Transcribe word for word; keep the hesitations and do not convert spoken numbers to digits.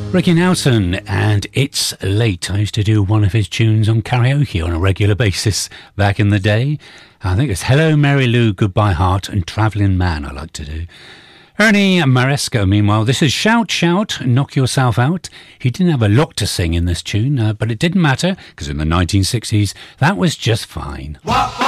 Ricky Nelson and It's Late. I used to do one of his tunes on karaoke on a regular basis back in the day. I think it's Hello Mary Lou, Goodbye Heart and Travelling Man I like to do. Ernie Maresco, meanwhile, this is Shout Shout, Knock Yourself Out. He didn't have a lot to sing in this tune, uh, but it didn't matter, because in the nineteen sixties, that was just fine. What, what?